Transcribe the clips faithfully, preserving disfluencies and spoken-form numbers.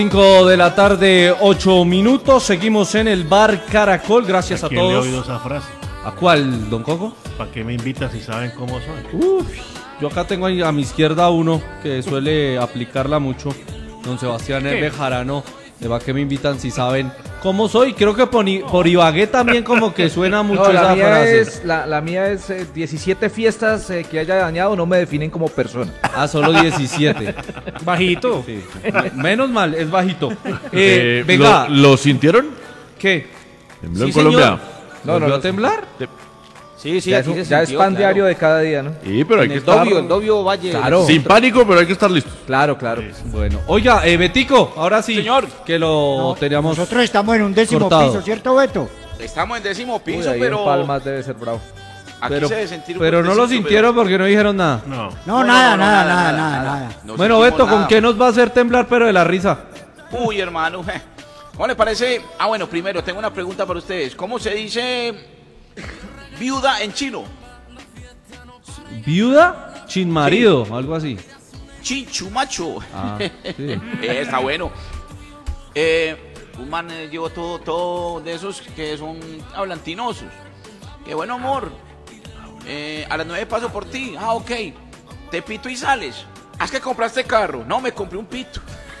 cinco de la tarde, ocho minutos. Seguimos en el bar Caracol. Gracias a, ¿A quién todos. le he oído esa frase? ¿A cuál, don Coco? ¿Para qué me invitas si saben cómo soy? Uf, yo acá tengo ahí a mi izquierda uno que suele aplicarla mucho. Don Sebastián ¿Qué? Bejarano. ¿De va que me invitan si saben cómo soy? Creo que por, I- por Ibagué también como que suena mucho No, la esa mía frase. es, la, la mía es eh, diecisiete fiestas eh, que haya dañado no me definen como persona. Ah, solo diecisiete. Bajito. Sí. Menos mal, es bajito. Eh, Eh, venga, ¿lo, ¿lo sintieron? ¿qué? Tembló en Sí, Colombia. señor. No, ¿Volvió no, a no. temblar? Sí, sí, ya aquí es, un- se ya es sintió, pan claro. diario de cada día, ¿no? Sí, pero hay En que el estar Dobio, el Dobio Valle. Claro. sin pánico, pero hay que estar listos. Claro, claro. Bueno, oiga, eh, Betico, ahora sí. Señor. Que lo teníamos. Nosotros estamos en un décimo cortado. piso, ¿cierto, Beto? Estamos en décimo Uy, piso, ahí pero en Palmas debe ser bravo. aquí Pero, se debe sentir un pero no lo fuertecito, sintieron porque no dijeron nada. No. No, No, nada, no, no, nada, nada, nada, nada, nada, nada. nada. No Bueno, sentimos Beto, ¿con nada. qué nos va a hacer temblar pero de la risa? Uy, hermano. ¿Cómo le parece? Ah, bueno, primero tengo una pregunta para ustedes. ¿Cómo se dice viuda en chino? ¿Viuda? Sin marido, algo así. Chinchumacho. Ah, sí. Eh, está bueno. Eh, un man eh, llevó todo, todo de esos que son hablantinosos. Qué bueno, amor. Eh, a las nueve paso por ti. Ah, ok. Te pito y sales. ¿Has que compraste carro? No, me compré un pito.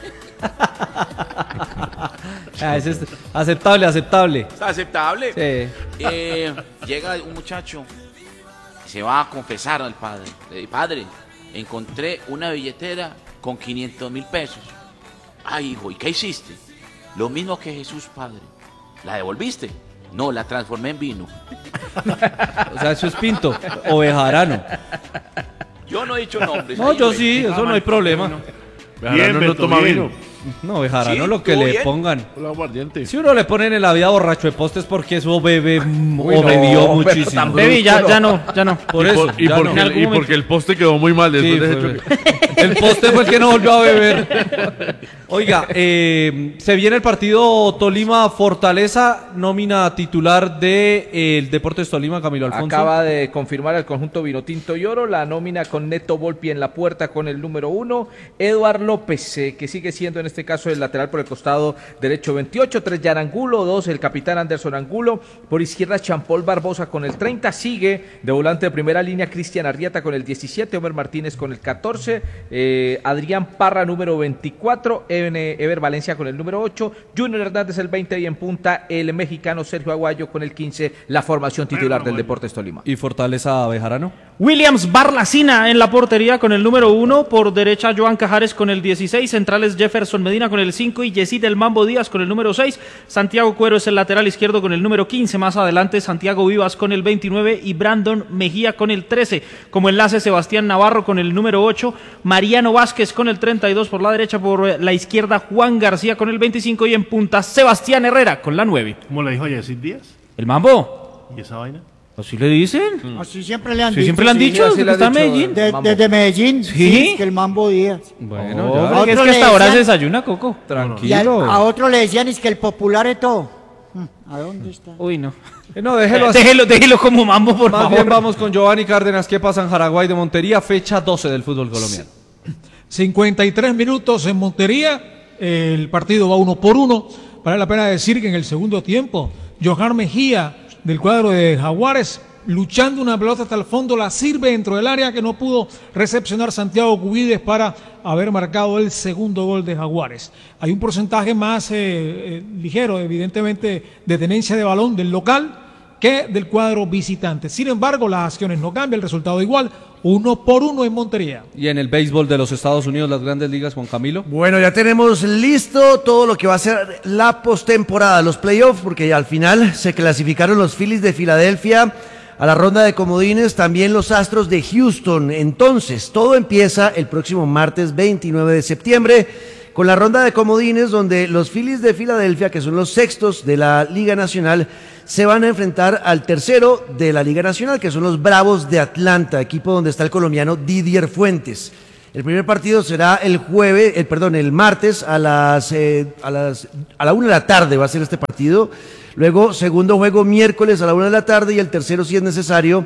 Ah, ese es aceptable, aceptable. Está aceptable. Sí. Eh, llega un muchacho, se va a confesar al padre. Le dice, padre, encontré una billetera con quinientos mil pesos. Ay, hijo, ¿y qué hiciste? Lo mismo que Jesús, padre. ¿La devolviste? No, la transformé en vino. O sea, eso es Pinto o Bejarano. Yo no he dicho nombres. No, ahí, yo güey. sí, eso no hay problema. Bien, Bejarano no Beto, toma bien. vino. No, Bejarano Sí, lo que ¿estuvo le bien? pongan. Hola, aguardiente. Si uno le ponen en la vida borracho de postes porque eso bebe mm, Uy, o no, bebió pero muchísimo. tan Baby, ya, ya no, ya no. Por y eso, por- y, ya porque, no. el- y porque el poste quedó muy mal Sí, después de ese fue- choque. el poste fue el que no volvió a beber. Oiga, eh, se viene el partido Tolima-Fortaleza, nómina titular de eh, el Deportes Tolima, Camilo Alfonso. Acaba de confirmar el conjunto Vinotinto y Oro, la nómina con Neto Volpi en la puerta con el número uno, Eduard López, eh, que sigue siendo en este caso el lateral por el costado derecho veintiocho, tres Yarangulo, dos el capitán Anderson Angulo, por izquierda Champol Barbosa con el treinta, sigue de volante de primera línea Cristian Arrieta con el diecisiete, Omer Martínez con el catorce, eh, Adrián Parra número veinticuatro, Ever Valencia con el número ocho, Junior Hernández el veinte y en punta el mexicano Sergio Aguayo con el quince, la formación titular Bueno, del bueno. Deportes Tolima. Y Fortaleza Bejarano. Williams Barlacina en la portería con el número uno, por derecha Joan Cajares con el dieciséis, centrales Jefferson Medina con el cinco y Yesid El Mambo Díaz con el número seis, Santiago Cuero es el lateral izquierdo con el número quince, más adelante Santiago Vivas con el veintinueve y Brandon Mejía con el trece, como enlace Sebastián Navarro con el número ocho, Mariano Vázquez con el treinta y dos por la derecha, por la izquierda Juan García con el veinticinco y en punta Sebastián Herrera con la nueve. ¿Cómo le dijo a Yesid Díaz? ¿El Mambo? ¿Y esa vaina? ¿Así le dicen? Así siempre le han Sí, dicho. siempre le han sí. dicho, así que le han está en dicho, Medellín. eh. De- Mambo. desde Medellín, ¿Sí? sí, que el Mambo Díaz. Bueno, Oh, ya. Porque es Otro que le hasta ahora se decían- desayuna, Coco. Y a, Tranquilo. a otro le decían es que el popular es todo. Mm, ¿A dónde está? Uy, no. Eh, No, déjelo así. Déjelo, déjelo como Mambo, por Más favor. bien vamos con Giovanni Cárdenas. ¿Qué pasa en Jaraguay de Montería? Fecha doce del fútbol colombiano. cincuenta y tres minutos en Montería, el partido va uno por uno. Vale la pena decir que en el segundo tiempo, Johan Mejía del cuadro de Jaguares, luchando una pelota hasta el fondo, la sirve dentro del área que no pudo recepcionar Santiago Cubides para haber marcado el segundo gol de Jaguares. Hay un porcentaje más eh, eh, ligero, evidentemente, de tenencia de balón del local que del cuadro visitante. Sin embargo, las acciones no cambian, el resultado igual, uno por uno en Montería. Y en el béisbol de los Estados Unidos, las grandes ligas, Juan Camilo. Bueno, ya tenemos listo todo lo que va a ser la postemporada, los playoffs, porque ya al final se clasificaron los Phillies de Filadelfia a la ronda de comodines, también los Astros de Houston. Entonces, todo empieza el próximo martes veintinueve de septiembre con la ronda de comodines, donde los Phillies de Filadelfia, que son los sextos de la Liga Nacional, se van a enfrentar al tercero de la Liga Nacional, que son los Bravos de Atlanta, equipo donde está el colombiano Didier Fuentes. El primer partido será el jueves, el, perdón, el martes a las, eh, a las a la una de la tarde va a ser este partido. Luego, segundo juego miércoles a la una de la tarde y el tercero, si es necesario,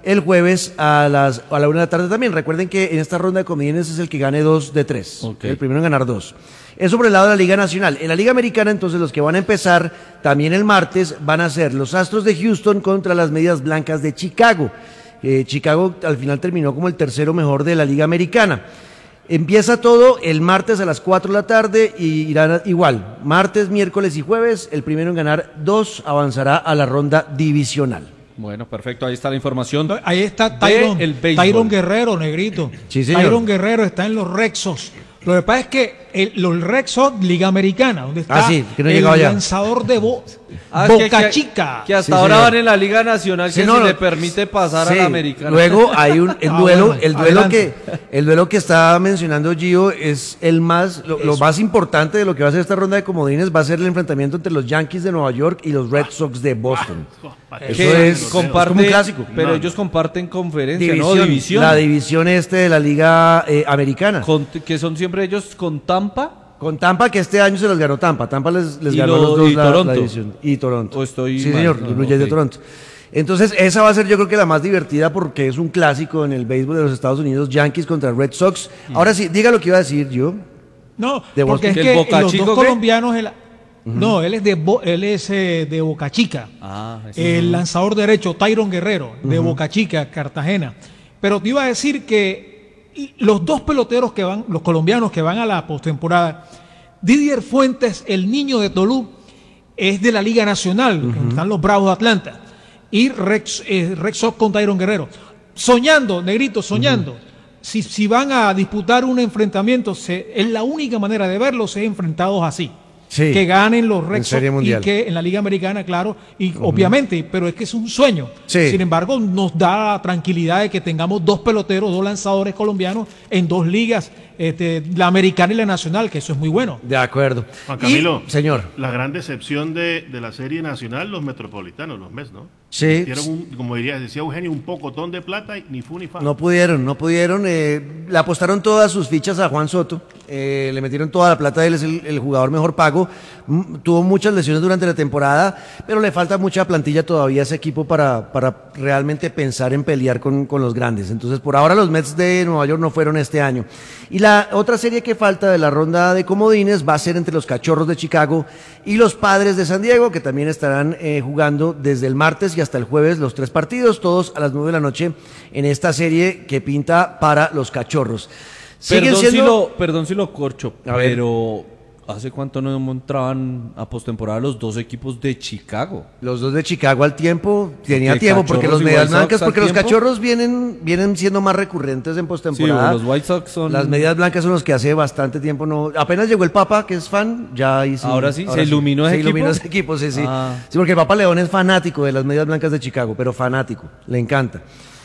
el jueves a las a la una de la tarde también. Recuerden que en esta ronda de comodines es el que gane dos de tres, Okay. el primero en ganar dos. Eso por el lado de la Liga Nacional. En la Liga Americana, entonces, los que van a empezar también el martes van a ser los Astros de Houston contra las Medias Blancas de Chicago. Eh, Chicago al final terminó como el tercero mejor de la Liga Americana. Empieza todo el martes a las cuatro de la tarde y irán igual, martes, miércoles y jueves. El primero en ganar dos avanzará a la ronda divisional. Bueno, perfecto, ahí está la información. Ahí está de Tyron, el béisbol. Tyron Guerrero, negrito. Sí, señor. Tyron Guerrero está en los Rexos. Lo que pasa es que el, los Rexos, Liga Americana, donde está Ah, sí, que no el llegaba allá. lanzador de Bo- Ah, Boca que- que- Chica. Que hasta Sí, ahora señor. van en la Liga Nacional, Sí, que no, se no. le permite pasar Sí, a la Americana. luego hay un el Ah, duelo, bueno, el duelo adelante. que el duelo que está mencionando Gio es el más lo, lo más importante de lo que va a ser esta ronda de comodines, va a ser el enfrentamiento entre los Yankees de Nueva York y los Red Sox de Boston. Eso que es comparte, como un clásico. pero No, ellos comparten conferencia, División, ¿no? División. La división este de la Liga eh, Americana. Con- que son siempre ellos con Tampa. Con Tampa, que este año se los ganó Tampa. Tampa les, les Y ganó lo- los dos y la, la Toronto. división. Y Toronto. ¿O estoy sí, mal? señor, No, los Blue Jays de ok. Toronto. Entonces, esa va a ser yo creo que la más divertida porque es un clásico en el béisbol de los Estados Unidos, Yankees contra Red Sox. Ahora sí, diga lo que iba a decir yo. No, De porque Boston. es ¿Que el que Boca los Chico dos qué? colombianos... el- No, él es de Bo- él es eh, de Boca Chica. Ah, ese El lanzador derecho, Tyron Guerrero, de Boca Chica, Cartagena. Pero te iba a decir que los dos peloteros que van, los colombianos que van a la postemporada, Didier Fuentes, el niño de Tolú, es de la Liga Nacional, donde están los Bravos de Atlanta, y Rex, eh, Rex Sox con Tyron Guerrero. Soñando, negrito, soñando. Si, si van a disputar un enfrentamiento, se, es la única manera de verlos es enfrentados así. Sí. Que ganen los Red En Sox Serie y Mundial. que en la Liga Americana, claro, y obviamente, pero es que es un sueño. Sí. Sin embargo, nos da la tranquilidad de que tengamos dos peloteros, dos lanzadores colombianos en dos ligas, este, la americana y la nacional, que eso es muy bueno. De acuerdo. Juan Y- Camilo, señor. la gran decepción de, de la serie nacional, los metropolitanos, los Mets, ¿no? Sí. Metieron un, como diría, decía Eugenio, un pocotón de plata y ni fu ni fa. No pudieron, no pudieron. eh, le apostaron todas sus fichas a Juan Soto. eh, le metieron toda la plata. Él es el, el jugador mejor pago. Mm, tuvo muchas lesiones durante la temporada, pero le falta mucha plantilla todavía a ese equipo para, para realmente pensar en pelear con, con los grandes. Entonces, por ahora los Mets de Nueva York no fueron este año. Y la otra serie que falta de la ronda de comodines va a ser entre los Cachorros de Chicago y los Padres de San Diego, que también estarán eh, jugando desde el martes y hasta el jueves los tres partidos, todos a las nueve de la noche en esta serie que pinta para los Cachorros. Siguen Perdón, si siendo- lo, perdón si lo corcho, A ver. pero ¿hace cuánto no entraban a postemporada los dos equipos de Chicago? Los dos de Chicago al tiempo, tenía Porque tiempo, porque Cachorros los y Medias White Sox Blancas, al porque los tiempo. Cachorros vienen, vienen siendo más recurrentes en Sí, postemporada. los White Sox son... Las Medias Blancas son los que hace bastante tiempo no. Apenas llegó el Papa, que es fan, ya ahí sí. Ahora sí, ¿se iluminó ese Se iluminó equipo? ese equipo, sí, sí. Ah. Sí, porque el Papa León es fanático de las Medias Blancas de Chicago, pero fanático, le encanta.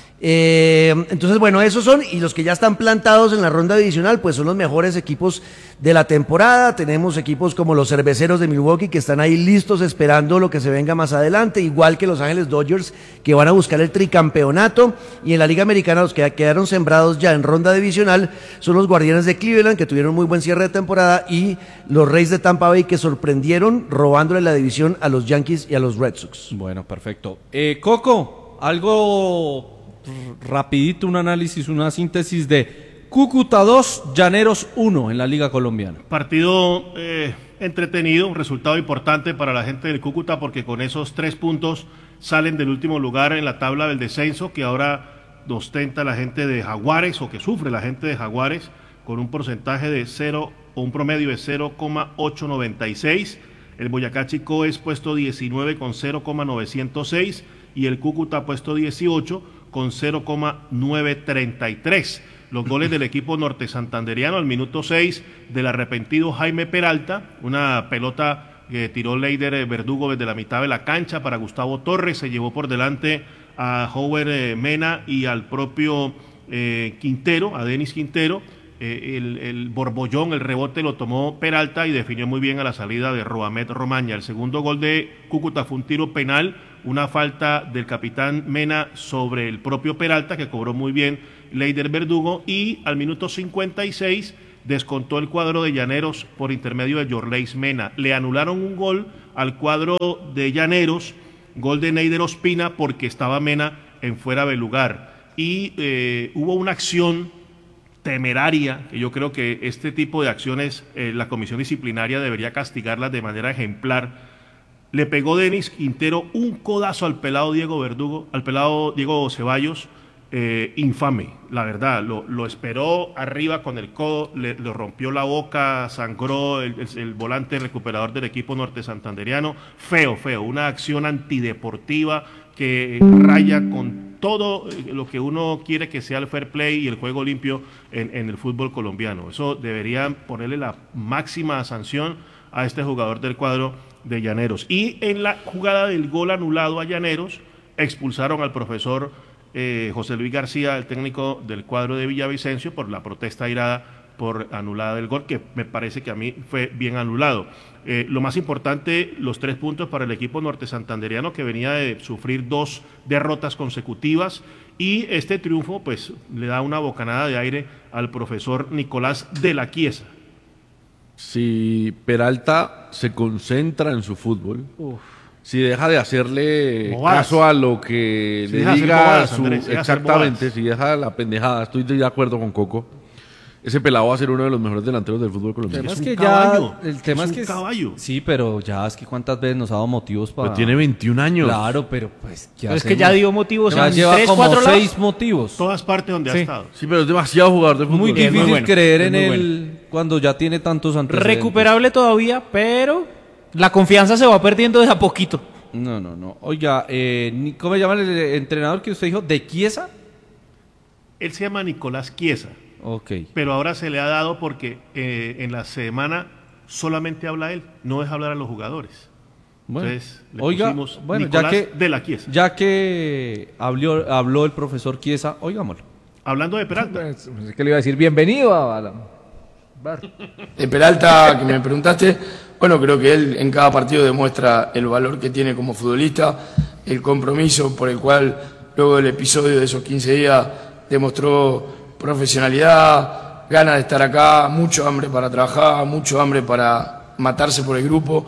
Eh, entonces, bueno, esos son, y los que ya están plantados en la ronda divisional, pues son los mejores equipos de la temporada. Tenemos equipos como los Cerveceros de Milwaukee, que están ahí listos esperando lo que se venga más adelante, igual que los Ángeles Dodgers, que van a buscar el tricampeonato. Y en la Liga Americana, los que quedaron sembrados ya en ronda divisional son los Guardianes de Cleveland, que tuvieron muy buen cierre de temporada, y los Reyes de Tampa Bay, que sorprendieron robándole la división a los Yankees y a los Red Sox. Bueno, perfecto. Eh, Coco, algo rapidito, un análisis, una síntesis de Cúcuta dos, Llaneros uno en la Liga Colombiana. Partido eh, entretenido, un resultado importante para la gente del Cúcuta porque con esos tres puntos salen del último lugar en la tabla del descenso que ahora ostenta la gente de Jaguares o que sufre la gente de Jaguares con un porcentaje de cero o un promedio de cero coma ochocientos noventa y seis. El Boyacá Chico es puesto diecinueve con cero coma novecientos seis y el Cúcuta puesto dieciocho con cero coma novecientos treinta y tres. Los goles del equipo norte santanderiano al minuto seis del arrepentido Jaime Peralta, una pelota que tiró Leider Verdugo desde la mitad de la cancha para Gustavo Torres, se llevó por delante a Howard Mena y al propio eh, Quintero, a Denis Quintero. Eh, el, el borbollón, el rebote lo tomó Peralta y definió muy bien a la salida de Roamet Romaña. El segundo gol de Cúcuta fue un tiro penal, una falta del capitán Mena sobre el propio Peralta que cobró muy bien Leider Verdugo y al minuto cincuenta y seis descontó el cuadro de Llaneros por intermedio de Yorleis Mena. Le anularon un gol al cuadro de Llaneros, gol de Neider Ospina porque estaba Mena en fuera de lugar. Y eh, hubo una acción temeraria, que yo creo que este tipo de acciones eh, la comisión disciplinaria debería castigarlas de manera ejemplar. Le pegó Denis Quintero un codazo al pelado Diego Verdugo, al pelado Diego Ceballos, eh, infame, la verdad, lo, lo esperó arriba con el codo, le, le rompió la boca, sangró el, el, el volante recuperador del equipo norte santanderiano, feo, feo, una acción antideportiva que raya con todo lo que uno quiere que sea el fair play y el juego limpio en, en el fútbol colombiano. Eso deberían ponerle la máxima sanción a este jugador del cuadro de Llaneros. Y en la jugada del gol anulado a Llaneros, expulsaron al profesor eh, José Luis García, el técnico del cuadro de Villavicencio, por la protesta airada por anulada del gol, que me parece que a mí fue bien anulado. Eh, lo más importante, los tres puntos para el equipo norte santanderiano, que venía de sufrir dos derrotas consecutivas, y este triunfo pues le da una bocanada de aire al profesor Nicolás de la Chiesa. Si Peralta se concentra en su fútbol, Uf. si deja de hacerle bobadas. caso a lo que si le diga bobadas, su, Andrés, exactamente, si deja la pendejada, estoy de acuerdo con Coco, ese pelado va a ser uno de los mejores delanteros del fútbol colombiano. El tema es, es que caballo, ya, el tema es, es que un caballo. Sí, pero ya es que cuántas veces nos ha dado motivos para. Pero tiene veintiún años. Claro, pero pues ya. Pero es que ya dio motivos. Ya en lleva tres, como cuatro seis lados. motivos. Todas partes donde sí. ha estado. Sí, pero es demasiado jugador de fútbol. Muy difícil muy bueno, creer en él bueno. cuando ya tiene tantos antecedentes. Recuperable todavía, pero la confianza se va perdiendo de a poquito. No, no, no. Oiga, eh, ¿cómo se llama el entrenador que usted dijo? ¿De Chiesa? Él se llama Nicolás Chiesa. Ok. Pero ahora se le ha dado porque eh, en la semana solamente habla él, no deja hablar a los jugadores. Bueno, Entonces le oiga, pusimos bueno, Nicolás ya que, de la Chiesa. Ya que habló, habló el profesor Chiesa, oigámoslo. Hablando de Peralta. Es que le iba a decir bienvenido a la... De Peralta, que me preguntaste, bueno, creo que él en cada partido demuestra el valor que tiene como futbolista, el compromiso por el cual luego del episodio de esos quince días demostró profesionalidad, ganas de estar acá, mucho hambre para trabajar, mucho hambre para matarse por el grupo,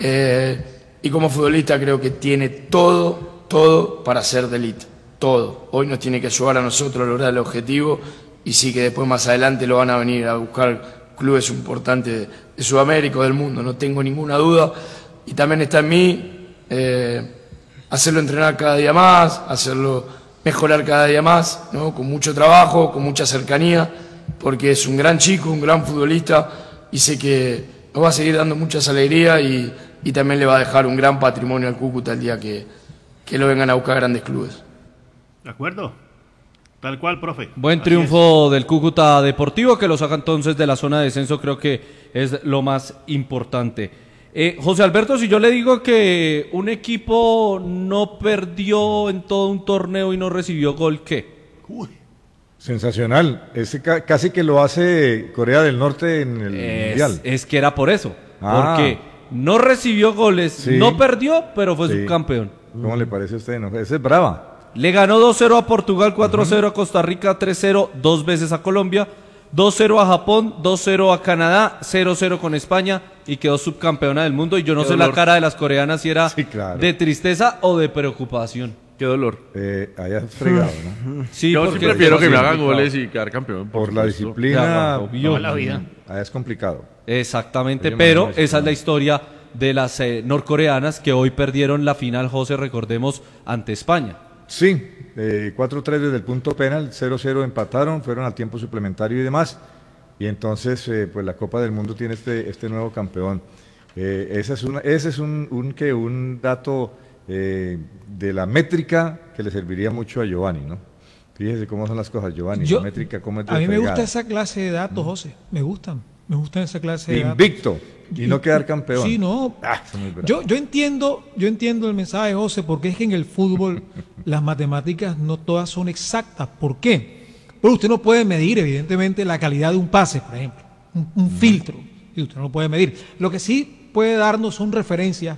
eh, y como futbolista creo que tiene todo, todo para ser de élite, todo. Hoy nos tiene que ayudar a nosotros a lograr el objetivo, y sí que después más adelante lo van a venir a buscar clubes importantes de, de Sudamérica o del mundo, no tengo ninguna duda, y también está en mí eh, hacerlo entrenar cada día más, hacerlo mejorar cada día más, ¿no? Con mucho trabajo, con mucha cercanía, porque es un gran chico, un gran futbolista, y sé que nos va a seguir dando muchas alegrías y, y también le va a dejar un gran patrimonio al Cúcuta el día que, que lo vengan a buscar grandes clubes. ¿De acuerdo? Tal cual, profe. Buen Así triunfo es. del Cúcuta Deportivo, que lo saca entonces de la zona de descenso, creo que es lo más importante. Eh, José Alberto, si yo le digo que un equipo no perdió en todo un torneo y no recibió gol, ¿qué? Uy. Sensacional. Ese ca casi que lo hace Corea del Norte en el es, Mundial. Es que era por eso. Ah. Porque no recibió goles, Sí. no perdió, pero fue Sí. subcampeón. ¿Cómo le parece a usted? No, ese es brava. Le ganó dos cero a Portugal, cuatro cero a Costa Rica, tres cero dos veces a Colombia, dos cero a Japón, dos cero a Canadá, cero cero con España y quedó subcampeona del mundo. Y yo no Qué sé dolor. la cara de las coreanas si era Sí, claro. de tristeza o de preocupación. Qué dolor. Eh, allá es fregado, ¿no? Sí, Yo sí porque prefiero que me hagan complicado. goles y quedar campeón. Por la supuesto. disciplina. Claro, obvio. Toda la vida. Allá es complicado. Exactamente, Oye, pero Manuel, esa es la historia de las eh, norcoreanas que hoy perdieron la final, José, recordemos, ante España. Sí, eh, cuatro tres desde el punto penal, cero cero empataron, fueron al tiempo suplementario y demás. Y entonces, eh, pues la Copa del Mundo tiene este, este nuevo campeón. Eh, ese es, una, ese es un, un, que, un dato eh, de la métrica que le serviría mucho a Giovanni, ¿no? Fíjese cómo son las cosas, Giovanni, Yo- la métrica cómo es de A mí me fregada. gusta esa clase de datos, José. Me gustan. Me gustan esa clase de datos. Invicto y no quedar campeón. Sí, no. Ah, eso es muy bravo. Yo, yo entiendo, yo entiendo el mensaje, José, porque es que en el fútbol las matemáticas no todas son exactas. ¿Por qué? Pero usted no puede medir, evidentemente, la calidad de un pase, por ejemplo, un, un filtro, y usted no lo puede medir. Lo que sí puede darnos son referencias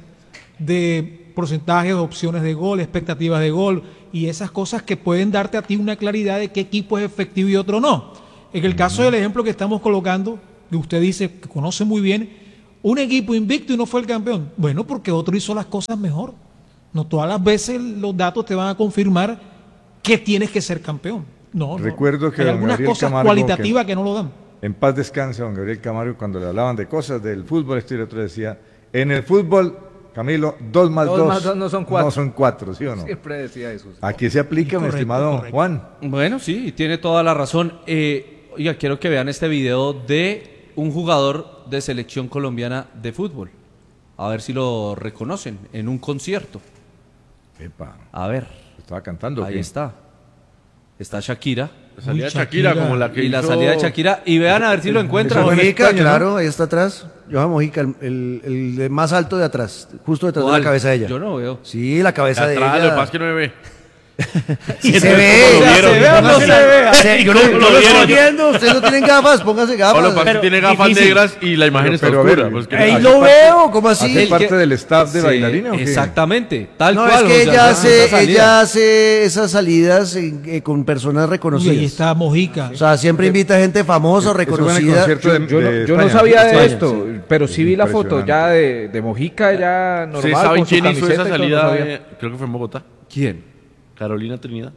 de porcentajes, opciones de gol, expectativas de gol y esas cosas que pueden darte a ti una claridad de qué equipo es efectivo y otro no. En el caso del ejemplo que estamos colocando, que usted dice que conoce muy bien, un equipo invicto y no fue el campeón. Bueno, porque otro hizo las cosas mejor. No todas las veces los datos te van a confirmar que tienes que ser campeón. No, Recuerdo no. que Hay don algunas Gabriel cosas Camargo, cualitativas que, que no lo dan. En paz descanse don Gabriel Camargo, cuando le hablaban de cosas del fútbol, esto y lo otro decía, en el fútbol, Camilo, dos más dos, Dos más dos no son cuatro. No son cuatro, ¿sí o no? Siempre decía eso. Aquí se aplica, mi Correcto, estimado correcto. Juan. Bueno, sí, tiene toda la razón. Eh, oiga, quiero que vean este video de un jugador de selección colombiana de fútbol. A ver si lo reconocen en un concierto. Epa, A ver, estaba cantando. ¿o ahí qué? está. Está Shakira. La salida de Uy, Shakira, Shakira. como la que Y la hizo- salida de Shakira. Y vean a ver si lo encuentran. Eso fue Mojica, extraño, ¿no? claro, ahí está atrás. Johan Mojica, el, el, el de más alto de atrás, justo detrás de ¿Cuál? la cabeza de ella. Yo no veo. Sí, la cabeza de Atrás, lo que ella. pasa es que no me ve. Sí, se ¿Se ve. ve o no se ve? Se- Yo no, ¿Cómo yo lo no estoy vieron? viendo, ustedes no tienen gafas, pónganse O gafas. lo que pasa es que tiene gafas difícil. negras y la imagen Pero- está pero a oscura. ver, pues que- Ahí ¿Hace lo parte- veo, ¿cómo así? ¿Hace El parte que- del staff de Sí, bailarina o qué? Exactamente, tal No, cual. es que José ella Alberto, esa hace, salida. ella hace esas salidas en- eh, con personas Uy, ahí reconocidas. está Mojica. O sea, siempre invita gente famosa o Eso fue en el reconocida. concierto de- Yo no, de yo no España. sabía de España, esto, sí. pero sí vi la foto Impresionante. ya de, de Mojica, ya normal. ¿Ustedes saben con su quién hizo camiseta esa y todo, no salida? sabía. eh, creo que fue en Bogotá. ¿Quién? Carolina Trinidad.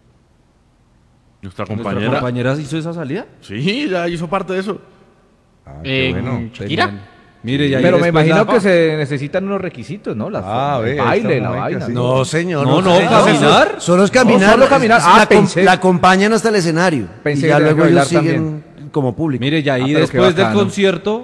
Nuestra ¿Nuestra compañera. compañera hizo esa salida? Sí, ya hizo parte de eso. Ah, qué Eh, bueno. ¿Shakira? Mire, y ahí Pero me después imagino la- que se necesitan unos requisitos, ¿no? Las Ah, formas, ve, el ahí baile, está la Mojica, vaina. sí. No, señor. No, no, señor. caminar. Solo, solo es caminar. No, solo caminar. Es- Ah, la, com- pensé. la acompañan hasta el escenario. Pensé y ya que tenía luego que ellos bailar siguen como público. Mire, y ahí Ah, pero qué después del bacano. concierto,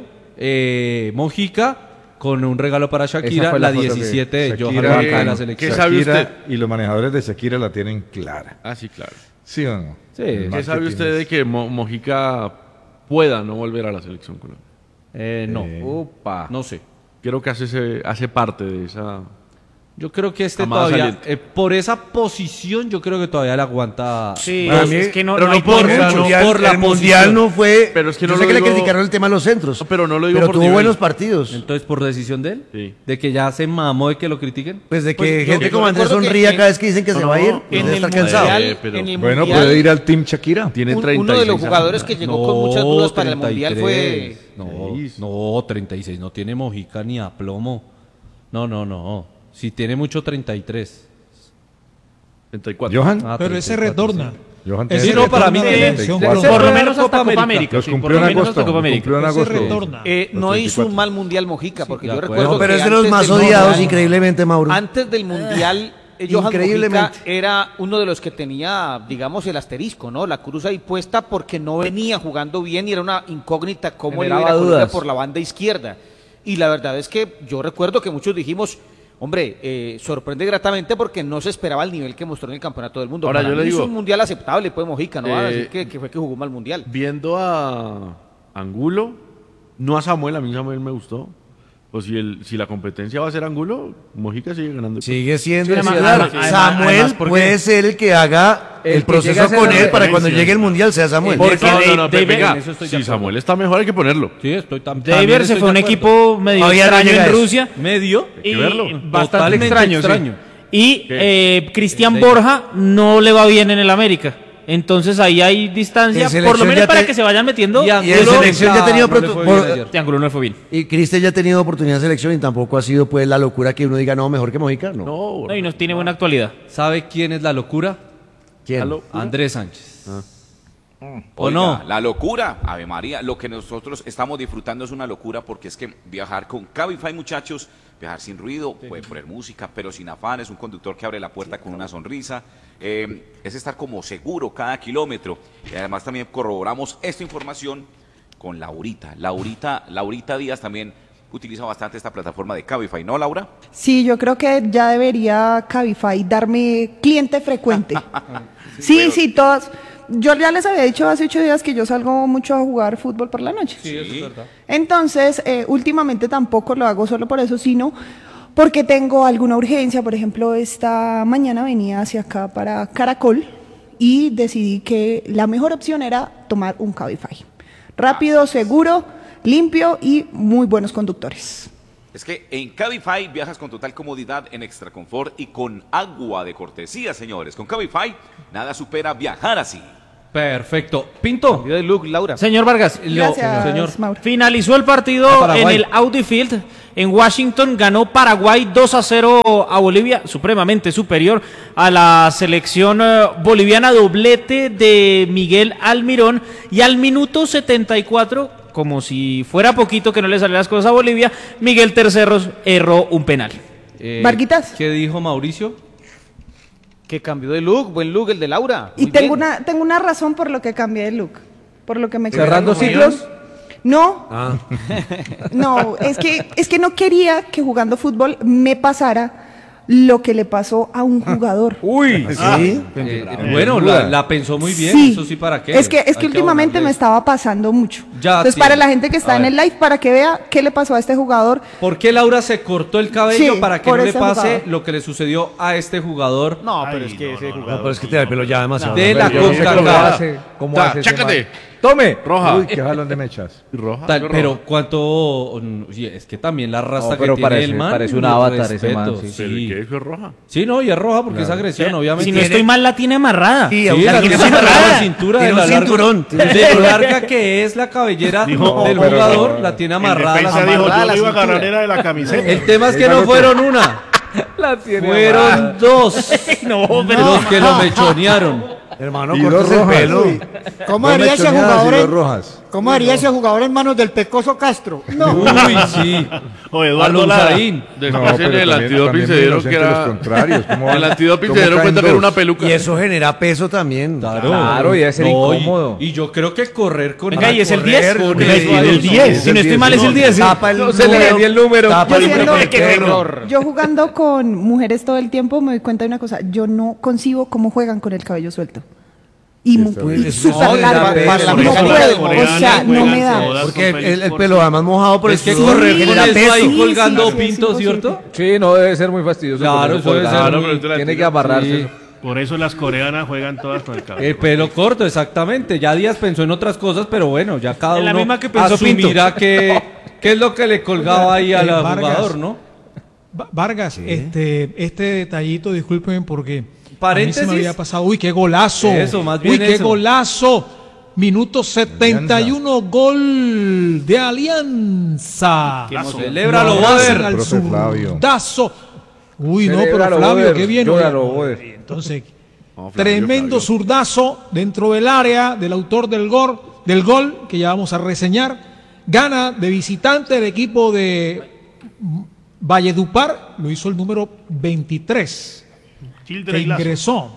eh, Mojica con un regalo para Shakira, Esa fue la la foto que- diecisiete de Johan Shakira, Mojica de la ¿qué selección. sabe Shakira usted? y los manejadores de Shakira la tienen clara. Ah, sí, claro. ¿Sí o no? Sí. El ¿Qué sabe marketing usted es- de que Mo- Mojica pueda no volver a la selección Colombia? Eh, no, Upa. no sé. Creo que hace, ese- hace parte de esa... Yo creo que este Amada todavía, saliente. eh, por esa posición, yo creo que todavía le aguanta. Sí, Para es, mí- es que no, pero no no hay por por el mucho. mundial, por la el mundial posición. no fue. Pero es que yo no sé lo que le digo- criticaron el tema de los centros. No, pero no lo digo pero por tuvo nivel. buenos partidos. Entonces, por decisión de él, Sí. de que ya se mamó de que lo critiquen. Pues de que Pues yo- gente yo como Andrés recuerdo que sonría en- cada vez que dicen que se no, va a ir. no, pues en debe el estar cansado. mundial, Eh, pero- en el Bueno, mundial, puede ir al Team Shakira. Tiene un- treinta y uno de los seis jugadores años. que llegó con muchas dudas para el mundial fue No, no, treinta y seis, no tiene Mojica ni a plomo. No, no, no. Si tiene mucho, treinta y tres. treinta y cuatro. Johan. Ah, Pero ese treinta y cuatro, retorna. sí. Johan Ese tiene no, para mí retorna de tiene- la selección de- Colombia. por lo Real menos hasta Copa Copa América. América. Los sí, cumplió por lo en menos agosto. hasta Copa los América. cumplió en Ese agosto. retorna. Eh, Los no treinta y hizo un cuatro. mal mundial Mojica, porque de yo acuerdo. recuerdo No, pero que es de los antes más del odiados, mundial- increíblemente, Mauro. Antes del mundial, eh, Johan Increíblemente. Mojica era uno de los que tenía, digamos, el asterisco, ¿no? La cruz ahí puesta porque no venía jugando bien y era una incógnita cómo le iba a ir a Generaba Colombia dudas. por la banda izquierda. Y la verdad es que yo recuerdo que muchos dijimos, hombre, eh, sorprende gratamente porque no se esperaba el nivel que mostró en el Campeonato del Mundo. Ahora, Para yo le mí digo- hizo un mundial aceptable, pues Mojica, no va a Eh, decir que, que fue que jugó mal mundial. Viendo a Angulo, no a Samuel, a mí Samuel me gustó. Pues si, el, si la competencia va a ser Angulo, Mojica sigue ganando. Sigue siendo Sí, el además- titular. además- Samuel además, ¿por qué? puede ser el que haga El el, que llegue proceso a ser con la él para cuando referencia. llegue el mundial sea Samuel. Porque no, no, Dave- no, pero David- venga, en eso estoy de si acuerdo. Samuel está mejor hay que ponerlo. Sí, estoy tan David se fue un equipo medio Todavía no extraño llega en eso. Rusia. medio. Y que verlo. bastante Totalmente extraño, sí. extraño. Y ¿Qué? eh, Cristian Sí. Borja no le va bien en el América. Entonces ahí hay distancia, En por lo selección menos ya para te- que se vayan metiendo. Y Y en Angulo, selección ya ha tenido no le protu- fue por- bien ayer. Triángulo no le fue bien. Y Cristian ya ha tenido oportunidad en selección y tampoco ha sido pues la locura que uno diga no, mejor que Mojica, no. No, No, y no tiene buena actualidad. ¿Sabe quién es la locura? ¿Quién? Aló. Andrés Sánchez. ¿O Oiga, no? La locura, Ave María, lo que nosotros estamos disfrutando es una locura porque es que viajar con Cabify, muchachos, viajar sin ruido, puede poner música, pero sin afán, es un conductor que abre la puerta con una sonrisa, eh, es estar como seguro cada kilómetro. Y además también corroboramos esta información con Laurita. Laurita, Laurita Díaz también utiliza bastante esta plataforma de Cabify, ¿no, Laura? Sí, yo creo que ya debería Cabify darme cliente frecuente. Sí, Bueno. sí, todos. Yo ya les había dicho hace ocho días que yo salgo mucho a jugar fútbol por la noche. Sí, eso es verdad. Entonces, eh, últimamente tampoco lo hago solo por eso, sino porque tengo alguna urgencia. Por ejemplo, esta mañana venía hacia acá para Caracol y decidí que la mejor opción era tomar un Cabify. Rápido, seguro, limpio y muy buenos conductores. Es que en Cabify viajas con total comodidad, en extra confort y con agua de cortesía, señores. Con Cabify nada supera viajar así. Perfecto. Pinto. Cambio de look, Laura. Señor Vargas, Gracias, lo- señor. Mauro. Finalizó el partido A Paraguay. en el Audi Field en Washington. Ganó Paraguay dos a cero a Bolivia, supremamente superior a la selección eh, boliviana. Doblete de Miguel Almirón. Y al minuto setenta y cuatro, como si fuera poquito que no le salieran las cosas a Bolivia, Miguel Terceros erró un penal. Eh, Varguitas. ¿Qué dijo Mauricio? Que cambió de look, buen look el de Laura. Y Muy tengo bien. una, tengo una razón por lo que cambié de look. Por lo que me ¿Cerrando ciclos? No, Ah. no, es que, es que no quería que jugando fútbol me pasara lo que le pasó a un jugador. Uy, ¿Sí? Eh, bueno, la, la pensó muy bien, Sí. eso sí, ¿para qué? Es que, es que Hay últimamente abonarle. me estaba pasando mucho. Ya, Entonces, sí. para la gente que está A en ver. el live, para que vea qué le pasó a este jugador. ¿Por qué Laura se cortó el cabello Sí, para que por no le ese pase jugador. lo que le sucedió a este jugador No, pero Ay, es que no, ese no, no, jugador. No, pero es que tiene el pelo ya demasiado. de la Yo no sé cómo CONCACAF? hace, cómo Ta, hace ese chácate. man. Tome. Roja. Uy, qué jalón de mechas. Roja. Tal- roja. pero cuánto, oye, es que también la rasta No, pero que tiene parece- el man. parece un mi avatar ese man, respeto, sí. ¿Pero Sí. qué? ¿Eso es roja? Sí, no, y es roja porque es agresión, obviamente. Si no estoy mal, la tiene amarrada. Sí, Sí, aunque la la tiene tiene amarrada cerrada. la cintura Tiene de lo un largo- cinturón. de lo larga que es la cabellera Dijo, del pero jugador, no. la tiene El amarrada. defensa la dijo, amarrada yo la le iba a cintura. agarrar era de la camiseta. El tema es que no fueron una, La tiene fueron amarrada. dos No, los que lo mechonearon. Hermano, Y dos cortes el rojas. pelo. Uy. ¿Cómo Dos haría ese mechoneadas y jugador dos en, rojas. ¿Cómo haría ese jugador en manos del Pecoso Castro? No. Uy, sí. O Eduardo Alonso Lara. Saín. Después No, en pero el también- antidoping también se muy dieron que inocentes era... los contrarios. ¿Cómo El van- antidoping cómo se dieron caen cuenta que era dos? una peluca. Y eso genera peso también. Claro, Claro, y debe ser No, y- incómodo. Y, yo creo que correr con Venga, y es el correr, diez. con correr, eso y ahí, el diez. Si no estoy mal, es el diez. sí. Tapa el No se le número, vendía el número. tapa Yo el siendo- número de Qué perro. error. Yo jugando con mujeres todo el tiempo me doy cuenta de una cosa. Yo no concibo cómo juegan con el cabello suelto. Y, mu- terrible. y Pues, súper no, largo. la peso, No no puedo, puede, o sea, no me da. Porque el, el- el pelo además mojado por Es el que sudor correr con genera eso peso. ahí Sí, colgando sí, sí, es pinto, imposible. ¿cierto? Sí, no debe ser muy fastidioso. Claro, con eso debe colgado. ser Claro, muy- pero tú la Tiene que tiras. amarrarse. Sí. Por eso las coreanas juegan todas con el cabello. El pelo corto, exactamente. Ya Díaz pensó en otras cosas, pero bueno, ya cada En la uno misma que pensó asumirá que, qué es lo que le colgaba ahí al Eh, Vargas. jugador, ¿no? Va- Vargas, este, este detallito, discúlpenme porque a mí se Paréntesis. me había pasado. Uy, qué golazo. Eso, más bien Uy, qué eso. golazo. Minuto setenta y uno, gol de Alianza. Celébralo, Lo hacen Boder. al Profe Flavio. zurdazo. Uy, no, Celébralo, pero Flavio, Boder. qué bien. Llóralo, oye. Boder. Entonces, No, Flavio, tremendo Flavio. zurdazo dentro del área del autor del gol, del gol que ya vamos a reseñar. Gana de visitante el equipo de Valledupar, lo hizo el número veintitrés, que Children y Lazo. ingresó.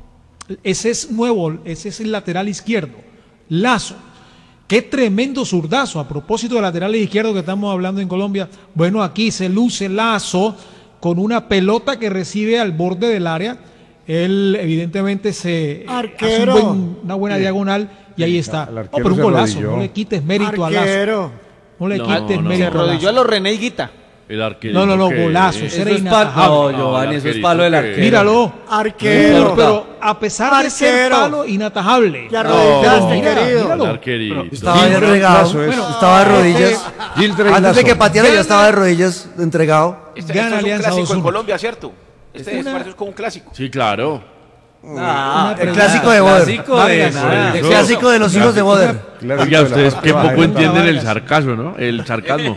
Ese es nuevo, ese es el lateral izquierdo. Lazo. Qué tremendo zurdazo. A propósito de laterales izquierdos que estamos hablando en Colombia. Bueno, aquí se luce Lazo con una pelota que recibe al borde del área. Él evidentemente se Arquero. hace un buen- una buena diagonal y ahí está. el No, arquero pero un se golazo. arrodilló. No le quites mérito a Lazo. Arquero. No le No, quites no, mérito Se a arrodilló a Lazo. los René Higuita. El arquero. No, no, no, ¿qué? golazo. Eh, Era Eso es palo. inatajable. No, No, Giovanni, el eso es arquerito palo del que- arquero. Míralo. Arquero. No, pero a pesar de ser Arquero. palo, inatajable. Te arrodillaste, Mira, querido. míralo. El arquerito. Estaba Gil ya entregado. Lazo es- Estaba de rodillas. Gildred Antes de Lazo. que pateara ya Gana. estaba de rodillas entregado. Este, Gana esto es un Alianza clásico dos en uno. Colombia, ¿cierto? Este Una- es, parece como un clásico. Sí, claro. Ah, El clásico de Boder. Clásico de Vargas. nada. El clásico de los hijos de Boder. Clásico Oiga, de la ustedes parte qué baja poco de la entienden el Vargas. sarcasmo, ¿no? El sarcasmo.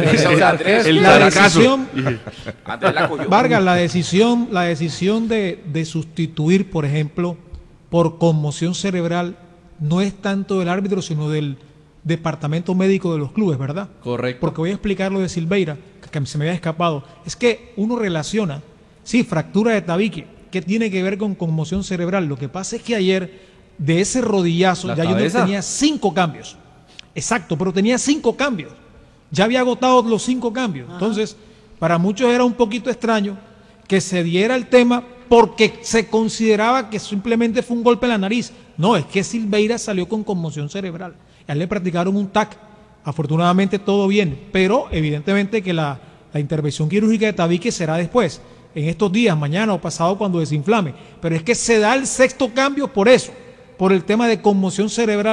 El La sarcasmo. decisión, Andrés la cogió. Vargas, la decisión, la decisión de, de sustituir, por ejemplo, por conmoción cerebral, no es tanto del árbitro, sino del departamento médico de los clubes, ¿verdad? Correcto. Porque voy a explicar lo de Silveira, que se me había escapado. Es que uno relaciona, sí, fractura de tabique, que tiene que ver con conmoción cerebral. Lo que pasa es que ayer, de ese rodillazo, La ya yo cabeza. tenía cinco cambios. Exacto, pero tenía cinco cambios. Ya había agotado los cinco cambios. Entonces, para muchos era un poquito extraño que se diera el tema porque se consideraba que simplemente fue un golpe en la nariz. No, es que Silveira salió con conmoción cerebral. A él le practicaron un T A C. Afortunadamente todo bien, pero evidentemente que la, la intervención quirúrgica de tabique será después, en estos días, mañana o pasado cuando desinflame. Pero es que se da el sexto cambio por eso, por el tema de conmoción cerebral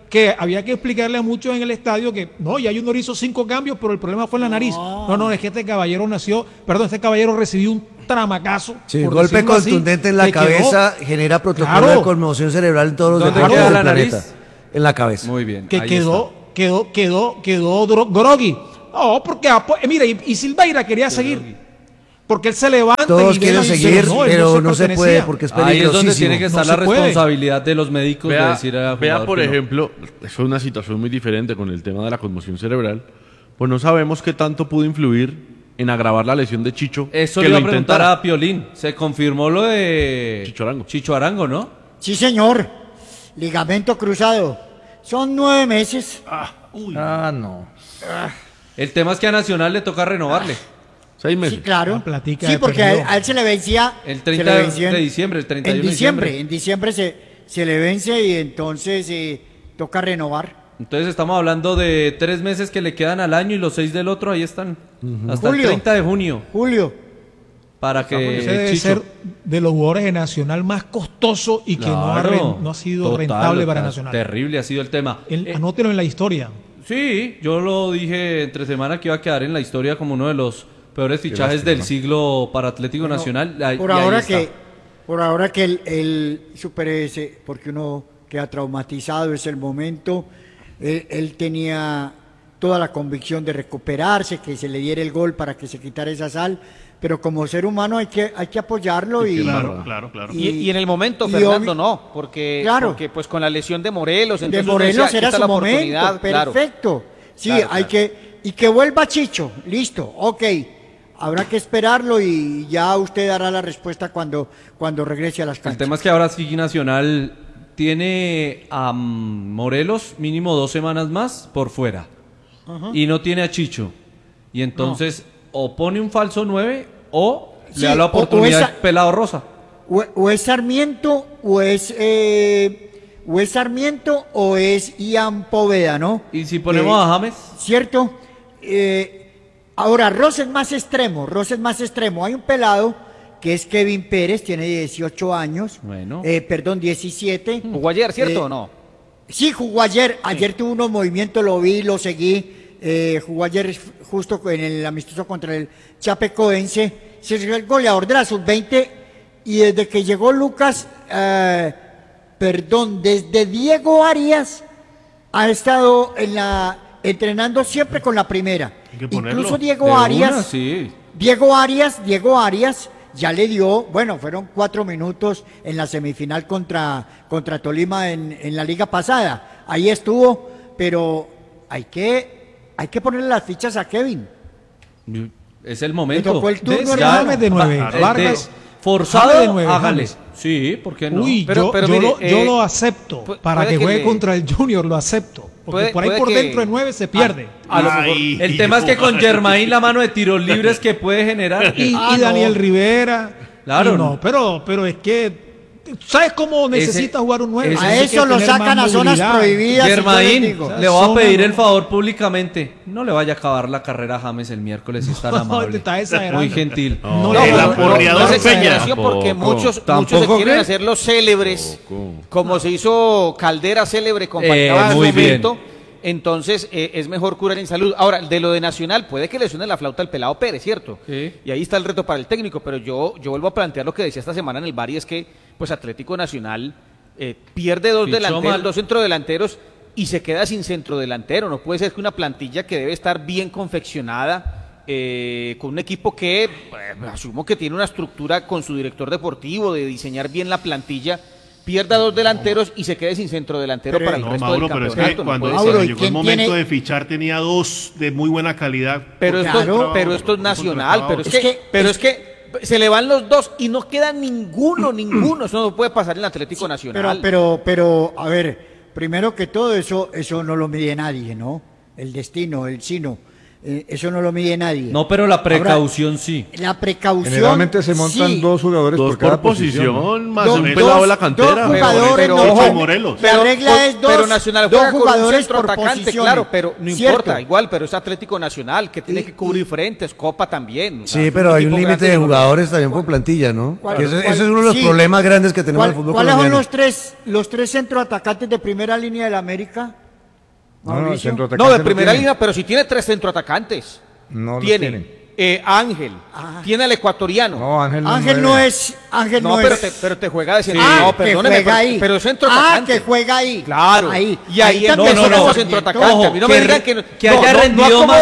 que había que explicarle a muchos en el estadio que no, ya Junior hizo cinco cambios, pero el problema fue en la nariz. No, no, es que este caballero nació, perdón, este caballero recibió un tramacazo. Sí, golpe contundente así, en la cabeza quedó, genera protocolo claro, de conmoción cerebral en todos los deportes del la planeta. Nariz? En la cabeza. Muy bien. Que quedó, quedó, quedó, quedó, quedó groggy. No, porque, mira, y, y Silveira quería sí, seguir. Groggy. Porque él se levanta. Todos y quieren seguir, pero no, pero no, no se puede porque es peligrosísimo. Ahí es donde tiene que estar no la responsabilidad de los médicos vea, de decir a Vea, por no. ejemplo, eso es una situación muy diferente con el tema de la conmoción cerebral. Pues no sabemos qué tanto pudo influir en agravar la lesión de Chicho. Eso que le iba lo a preguntar intentara. a Piolín. Se confirmó lo de Chicho Arango. Chicho Arango, ¿no? Sí, señor. Ligamento cruzado. Son nueve meses. Ah, uy. ah no. Ah. El tema es que a Nacional le toca renovarle. Seis meses. Sí, claro. Sí, porque a él, a él se le vencía... El treinta le vencía de diciembre, el treinta y uno en diciembre. de diciembre. En diciembre se, se le vence y entonces eh, toca renovar. Entonces estamos hablando de tres meses que le quedan al año y los seis del otro, ahí están. Uh-huh. Hasta Julio, el treinta de junio. Julio. Para que ese debe Chicho. ser de los jugadores de Nacional más costoso y que claro, no, ha re, no ha sido total, rentable para Nacional. Terrible ha sido el tema. El, eh, anótelo en la historia. Sí, yo lo dije entre semana que iba a quedar en la historia como uno de los peores fichajes del siglo para Atlético bueno, Nacional. Ahí, por, ahora que, por ahora que el, el Super S, porque uno queda traumatizado, es el momento, él, él tenía toda la convicción de recuperarse, que se le diera el gol para que se quitara esa sal, pero como ser humano hay que, hay que apoyarlo. Y, claro, claro, claro. Y, y en el momento, Fernando, no, porque, claro, porque pues con la lesión de Morelos, de Morelos decía, era su momento, perfecto. Claro. Sí, claro, hay claro. que, y que vuelva Chicho, listo, ok. Habrá que esperarlo y ya usted dará la respuesta cuando, cuando regrese a las canchas. El tema es que ahora sí Nacional tiene a Morelos mínimo dos semanas más por fuera. Uh-huh. Y no tiene a Chicho. Y entonces no. o pone un falso nueve o sí, le da la oportunidad al Pelado Rosa. O, o es Sarmiento o es eh, o es Sarmiento o es Ian Poveda, ¿no? Y si ponemos eh, a James. ¿Cierto? Eh, Ahora, Ross es más extremo, Ross es más extremo. Hay un pelado que es Kevin Pérez, tiene dieciocho años. Bueno. Eh, perdón, diecisiete. ¿Jugó ayer, cierto eh, o no? Sí, jugó ayer. Ayer sí. tuvo unos movimientos, lo vi, lo seguí. Eh, jugó ayer justo en el amistoso contra el Chapecoense. Se es el goleador de la sub veinte. Y desde que llegó Lucas, eh, perdón, desde Diego Arias ha estado en la... entrenando siempre con la primera. Incluso Diego Arias, una, sí. Diego Arias, Diego Arias ya le dio, bueno, fueron cuatro minutos en la semifinal contra, contra Tolima en, en la liga pasada. Ahí estuvo, pero hay que, hay que ponerle las fichas a Kevin. Es el momento. Le tocó el turno, ya, de nueve. Vargas, Vargas forzado, de nueve, hágale. Sí, ¿por qué no? Uy, pero, yo, pero yo, mire, lo, eh, yo lo acepto para que juegue que contra el Junior, lo acepto. Porque puede, por ahí por que... dentro de nueve se pierde. A, a lo mejor. El tema es que con Germain la mano de tiros libres que puede generar. Y, ah, y Daniel no. Rivera. Claro. No, pero, pero es que ¿sabes cómo necesita ese, jugar un nueve? A eso lo sacan a zonas prohibidas. Germain, le voy a pedir el favor públicamente. No le vaya a acabar la carrera a James el miércoles si es tan amable. Está muy gentil. No, no, el no, aporreador no, no, Peña. Porque muchos, muchos se quieren qué? hacer los célebres, Tampoco. como se hizo Caldera célebre con Falcao en su momento. Entonces eh, es mejor curar en salud. Ahora, de lo de Nacional, puede que le suene la flauta al Pelado Pérez, ¿cierto? Sí. Y ahí está el reto para el técnico, pero yo, yo vuelvo a plantear lo que decía esta semana en el bar y es que pues Atlético Nacional eh, pierde dos Pichó delanteros, mal. dos centrodelanteros y se queda sin centrodelantero. No puede ser que una plantilla que debe estar bien confeccionada, eh, con un equipo que eh, asumo que tiene una estructura con su director deportivo de diseñar bien la plantilla, pierda dos delanteros y se quede sin centro delantero pero, para el no, resto Mauro, del pero campeonato. Es que cuando no Mauro, llegó el momento tiene... de fichar tenía dos de muy buena calidad. Pero esto, claro, pero esto es nacional, pero es, es que, que pero es que se le van los dos y no queda ninguno, ninguno. Eso no puede pasar en el Atlético Nacional. Pero, pero, pero, a ver, primero que todo eso, eso no lo mide nadie, ¿no? El destino, el sino. Eh, eso no lo mide nadie. No, pero la precaución Ahora, sí. La precaución. Generalmente se montan sí. dos jugadores dos por cada por posición, posición. más dos, un pelado de la cantera. Dos jugadores, pero, no, pero, Morelos. La regla pero, es dos, pero Nacional dos juega jugadores con un centro por atacante, posiciones. claro, pero no ¿Cierto? importa, igual, pero es Atlético Nacional que tiene y, que cubrir y, frentes, Copa también. Sí, sea, pero hay un límite de jugadores también por plantilla, ¿no? Que ese, ese es uno de los sí. problemas grandes que tenemos en el fútbol ¿Cuáles colombiano. son los tres, los tres centroatacantes de primera línea del América? No, no, centroatacante no, de primera no línea, pero si tiene tres centroatacantes. No los tiene. tienen. Eh, Ángel, Ah. tiene al ecuatoriano. No, Ángel no, Ángel no es, Ángel No, no, pero, es. te, pero te juega de centro. Ah, no, que perdóneme, juega pero, ahí. pero es Ah, centroatacante. que juega ahí. Claro. Ahí. Y ahí, ahí no, también no, juega no, como centroatacante. Ojo, a mí no que me digan re- que, no- que no, haya no, no rendido acomodo más